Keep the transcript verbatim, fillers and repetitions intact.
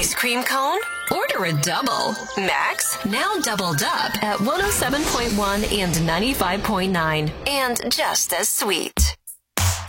ice cream cone? Order a double. Max, now doubled up at one oh seven point one and ninety-five point nine. And just as sweet.